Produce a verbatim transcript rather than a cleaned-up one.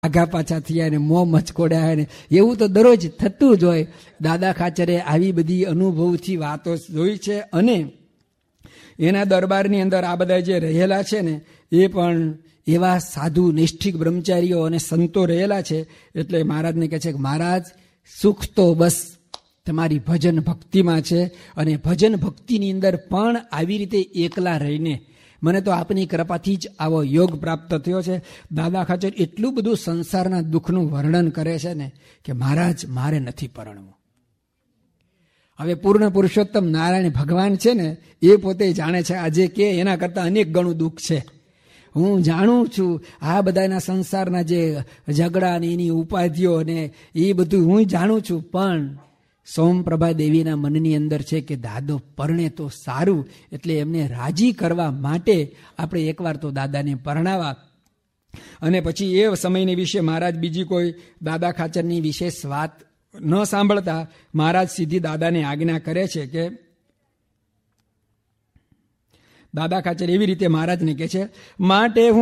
આઘા પાછા થયા ને મોં મચકોડ્યા ને એવું તો દરરોજ થતું જ હોય. દાદા ખાચરે આવી બધી અનુભવથી વાતો જોઈ છે અને એના દરબારની અંદર આ બધા જે રહેલા છે ને એ પણ એવા સાધુ નિષ્ઠિક બ્રહ્મચારીઓ અને સંતો રહેલા છે. એટલે મહારાજને કહે છે કે મહારાજ સુખ તો બસ તમારી ભજન ભક્તિમાં છે અને ભજન ભક્તિની અંદર પણ આવી રીતે એકલા રહીને મને તો આપની કૃપાથી જ આવો યોગ પ્રાપ્ત થયો છે. દાદા ખાચર એટલું બધું સંસારના દુઃખનું વર્ણન કરે છે ને કે મહારાજ મારે નથી પરણવું. હવે પૂર્ણ પુરુષોત્તમ નારાયણ ભગવાન છે ને એ પોતે જાણે છે આજે કે એના કરતાં અનેક ગણું દુઃખ છે. હું જાણું છું આ બધાના સંસારના જે ઝઘડા ને એની ઉપાધિઓ ને એ બધું હું જાણું છું, પણ સોમપ્રભા દેવીના મનની અંદર છે કે દાદો પરણે તો સારું. એટલે એમને રાજી કરવા માટે આપણે એકવાર તો દાદાને પરણાવા. અને પછી એ સમયની વિશે મહારાજ બીજી કોઈ દાદા ખાચરની વિશેષ વાત ન સાંભળતા મહારાજ સીધી દાદાને આજ્ઞા કરે છે કે દાદા ખાચર એવી રીતે મહારાજને કહે છે, માટે હું